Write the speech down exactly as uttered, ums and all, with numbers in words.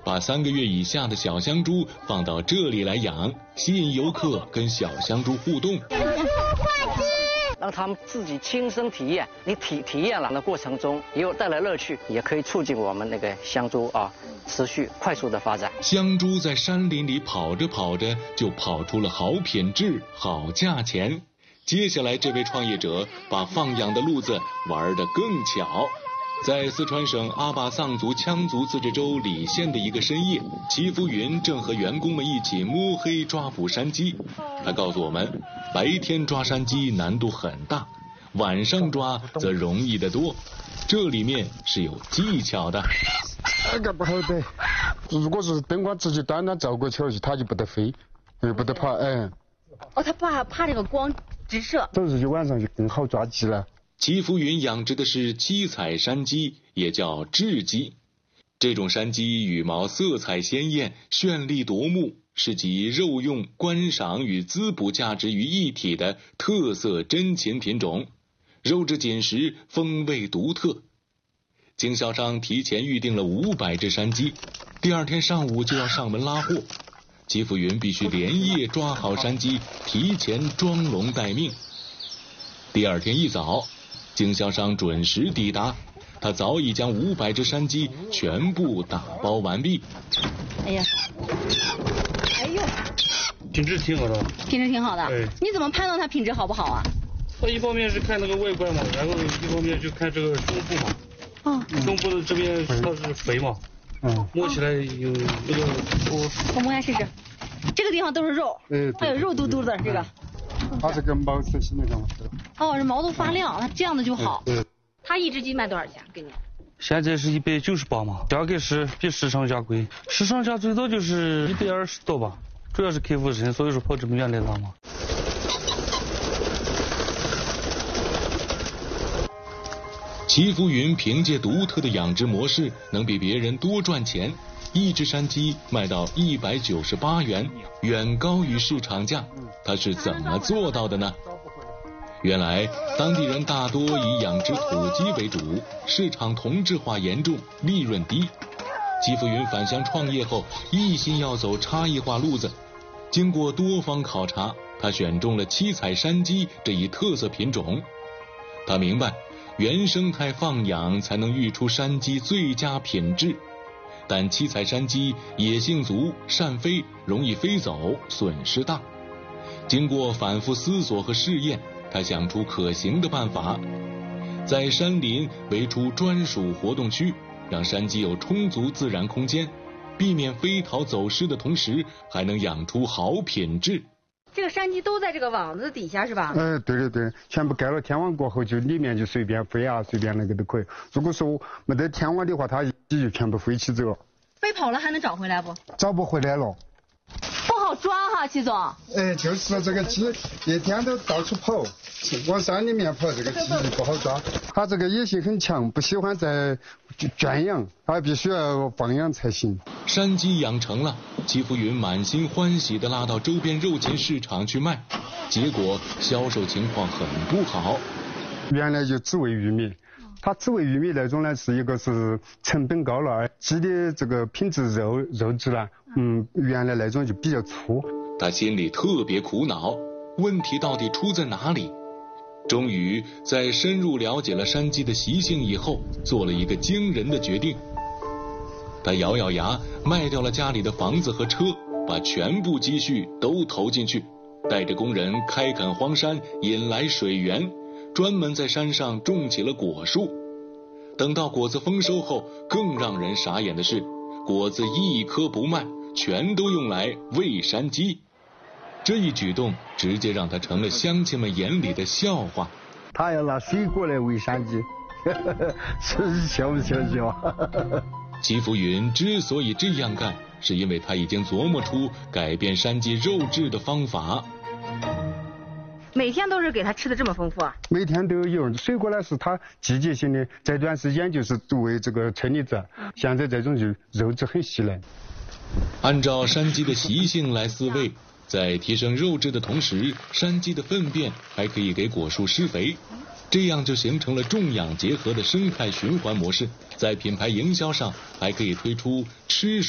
把三个月以下的小香猪放到这里来养，吸引游客跟小香猪互动。 让他们自己亲身体验，你体体验了的过程中也有带来乐趣，也可以促进我们那个香猪啊持续快速的发展。 香猪在山林里跑着跑着就跑出了好品质、好价钱。接下来这位创业者把放养的路子玩得更巧。在四川省阿坝藏族羌族自治州理县的一个深夜，齐福云正和员工们一起摸黑抓捕山鸡。他告诉我们，白天抓山鸡难度很大，晚上抓则容易得多，这里面是有技巧的。 那个不好逮，如果是灯光直接端端照过去，它就不得飞，也不得跑。哎， 哦，他怕怕这个光直射， 走出去晚上就更好抓鸡了。 齐福云养殖的是七彩山鸡，也叫雉鸡。这种山鸡羽毛色彩鲜艳，绚丽夺目，是集肉用、观赏与滋补价值于一体的特色珍禽品种，肉质紧实，风味独特。经销商提前预定了五百只山鸡，第二天上午就要上门拉货。齐福云必须连夜抓好山鸡，提前装笼待命。第二天一早，经销商准时抵达，他早已将五百只山鸡全部打包完毕。 哎呀，哎呦， 品质挺好的， 品质挺好的。 对， 你怎么判断它品质好不好啊？ 它一方面是看那个外观嘛，然后一方面就看这个胸部嘛。 哦， 胸部的这边它是肥嘛，嗯，摸起来有那个我我摸下试试，这个地方都是肉， 哎， 还有肉嘟嘟的这个。 它这个毛色是那种。 哦，这毛都发亮，那这样的就好。 对。 它一只鸡卖多少钱？给你？ 现在是一百九十八嘛，价格是比市场价贵，市场价最多就是一百二十多吧，主要是客户人，所以说跑这么远来拉嘛。 齐福云凭借独特的养殖模式，能比别人多赚钱。一只山鸡卖到一百九十八元，远高于市场价。他是怎么做到的呢？原来当地人大多以养殖土鸡为主，市场同质化严重，利润低。齐福云返乡创业后，一心要走差异化路子。经过多方考察，他选中了七彩山鸡这一特色品种。他明白，原生态放养才能育出山鸡最佳品质。但七彩山鸡野性足，善飞，容易飞走，损失大。经过反复思索和试验，他想出可行的办法，在山林围出专属活动区，让山鸡有充足自然空间，避免飞逃走失的同时，还能养出好品质。 这个山鸡都在这个网子底下是吧？ 哎，对对对，全部盖了天网过后，就里面就随便飞啊，随便那个都可以。如果说没得天网的话，它就全部飞起走了。 飞跑了还能找回来不？ 找不回来了。 不好抓哈，齐总。 哎，就是这个鸡一天都到处跑，往山里面跑，这个鸡就不好抓。它这个野性很强，不喜欢在圈养，它必须要放养才行。 山鸡养成了，齐福云满心欢喜地拉到周边肉禽市场去卖，结果销售情况很不好。 原来就只喂玉米，它只喂玉米那种呢，是一个是成本高了，鸡的这个品质肉肉质呢，嗯，原来那种就比较粗。 他心里特别苦恼，问题到底出在哪里？终于在深入了解了山鸡的习性以后，做了一个惊人的决定。他咬咬牙，卖掉了家里的房子和车，把全部积蓄都投进去，带着工人开垦荒山，引来水源，专门在山上种起了果树。等到果子丰收后，更让人傻眼的是，果子一颗不卖，全都用来喂山鸡。这一举动直接让他成了乡亲们眼里的笑话。 他要拿水果来喂山鸡，是笑不笑笑？ 齐福云之所以这样干，是因为他已经琢磨出改变山鸡肉质的方法。 每天都是给它吃的这么丰富啊？ 每天都有。水果呢是它季节性的，这段时间就是喂这个车厘子，现在这种就肉质很细嫩。 按照山鸡的习性来饲喂，在提升肉质的同时，山鸡的粪便还可以给果树施肥，这样就形成了种养结合的生态循环模式。在品牌营销上，还可以推出吃